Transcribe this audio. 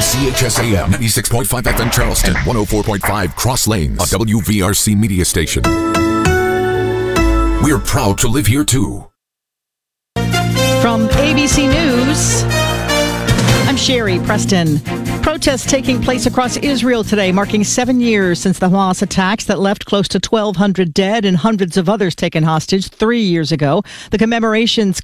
CHSAM 96.5 FM Charleston, 104.5 Cross Lanes, a WVRC media station. We're proud to live here too. From ABC News, I'm Sherry Preston. Protests taking place across Israel today, marking 7 years since the Hamas attacks that left close to 1,200 dead and hundreds of others taken hostage 3 years ago. The commemorations